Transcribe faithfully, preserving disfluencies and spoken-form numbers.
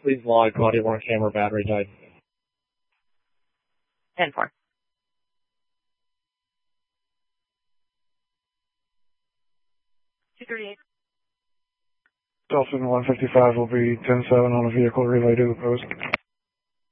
Please log body worn camera battery died. ten four. two thirty-eight. Dolphin one fifty-five will be ten seven on a vehicle relay to the post.